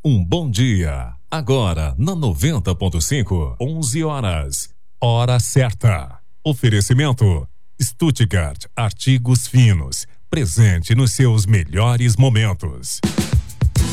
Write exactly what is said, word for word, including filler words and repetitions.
Um bom dia. Agora, na noventa ponto cinco, onze horas. Hora certa. Oferecimento: Stuttgart Artigos Finos. Presente nos seus melhores momentos.